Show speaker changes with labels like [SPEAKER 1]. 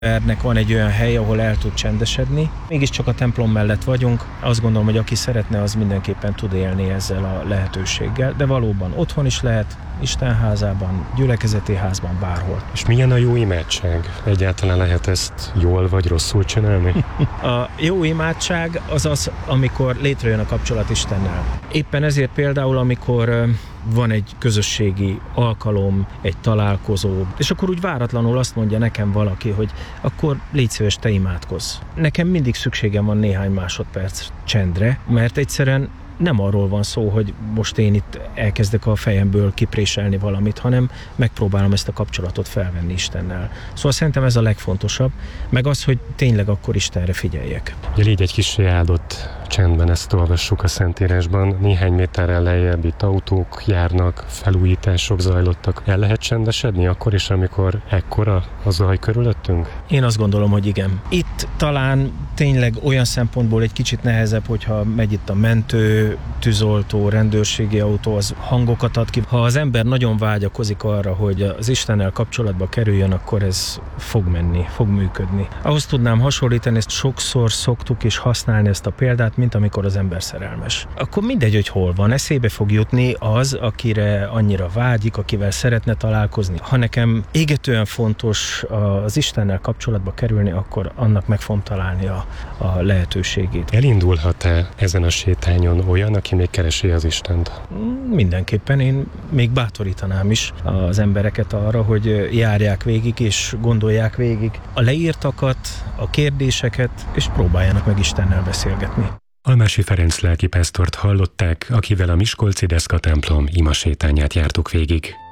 [SPEAKER 1] Ennek van egy olyan hely, ahol el tud csendesedni. Mégiscsak a templom mellett vagyunk. Azt gondolom, hogy aki szeretne, az mindenképpen tud élni ezzel a lehetőséggel. De valóban otthon is lehet, Isten házában, gyülekezeti házban, bárhol.
[SPEAKER 2] És milyen a jó imádság? Egyáltalán lehet ezt jól vagy rosszul csinálni?
[SPEAKER 1] A jó imádság az az, amikor létrejön a kapcsolat Istennel. Éppen ezért például, amikor van egy közösségi alkalom, egy találkozó, és akkor úgy váratlanul azt mondja nekem valaki, hogy akkor légy szíves, te imádkozz. Nekem mindig szükségem van néhány másodperc csendre, mert egyszerűen nem arról van szó, hogy most én itt elkezdek a fejemből kipréselni valamit, hanem megpróbálom ezt a kapcsolatot felvenni Istennel. Szóval szerintem ez a legfontosabb, meg az, hogy tényleg akkor Istenre figyeljek.
[SPEAKER 2] Ugye légy egy kissé áldott csendben, ezt olvassuk a Szentírásban. Néhány méterrel lejjebb itt autók járnak, felújítások zajlottak. El lehet csendesedni akkor is, amikor ekkora a zaj körülöttünk?
[SPEAKER 1] Én azt gondolom, hogy igen. Itt talán tényleg olyan szempontból egy kicsit nehezebb, hogyha megy itt a mentő, tűzoltó, rendőrségi autó, az hangokat ad ki. Ha az ember nagyon vágyakozik arra, hogy az Istennel kapcsolatba kerüljön, akkor ez fog menni, fog működni. Ahhoz tudnám hasonlítani, ezt sokszor szoktuk is használni ezt a példát, mint amikor az ember szerelmes. Akkor mindegy, hogy hol van, eszébe fog jutni az, akire annyira vágyik, akivel szeretne találkozni. Ha nekem égetően fontos az Istennel kapcsolatba kerülni, akkor annak meg fogom találni a lehetőségét.
[SPEAKER 2] Elindulhat-e ezen a sétányon olyan, aki még keresi az Istent?
[SPEAKER 1] Mindenképpen én még bátorítanám is az embereket arra, hogy járják végig és gondolják végig a leírtakat, a kérdéseket, és próbáljanak meg Istennel beszélgetni.
[SPEAKER 2] Almási Ferenc lelkipásztort hallották, akivel a miskolci Deszka templom imasétányát jártuk végig.